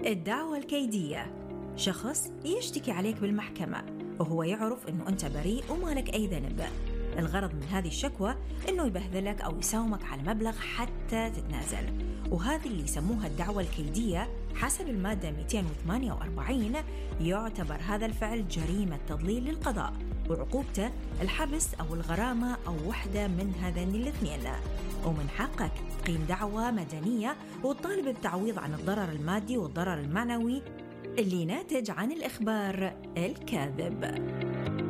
الدعوة الكيدية: شخص يشتكي عليك بالمحكمة وهو يعرف أنه أنت بريء وما لك أي ذنب. الغرض من هذه الشكوى أنه يبهذلك أو يساومك على مبلغ حتى تتنازل، وهذه اللي يسموها الدعوة الكيدية. حسب المادة 248 يعتبر هذا الفعل جريمة تضليل للقضاء، وعقوبته الحبس أو الغرامة أو واحدة من هذين الاثنين. ومن حقك تقيم دعوة مدنية وتطالب بالتعويض عن الضرر المادي والضرر المعنوي اللي ناتج عن الإخبار الكاذب.